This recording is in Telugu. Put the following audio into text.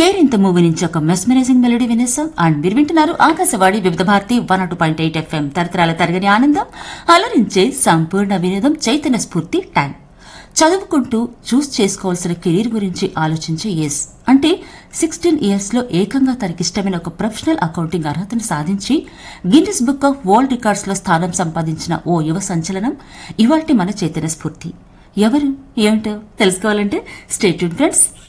కేరింత మూవీ నుంచి ఒక మెస్మరైజింగ్ మెలోడీ వినేసాం. అండ్ మీరు వింటున్నారు ఆకాశవాణి వివిధ భారతి 102.8 FM తరతరాల తరగని ఆనందం అలరించే సంపూర్ణ వినోదం చైతన్య స్ఫూర్తి టైం. చదువుకుంటూ చూస్ చేసుకోవాల్సిన కెరీర్ గురించి ఆలోచించే అంటే 16 ఇయర్స్ లో ఏకంగా తనకిష్టమైన ఒక ప్రొఫెషనల్ అకౌంటింగ్ అర్హతను సాధించి Guinness book of world records లో స్థానం సంపాదించిన ఓ యువ సంచలనం ఇవాల్టి మన చైతన్య స్ఫూర్తి. ఎవరు ఏమిటో తెలుసుకోవాలంటే స్టే ట్యూన్డ్ ఫ్రెండ్స్.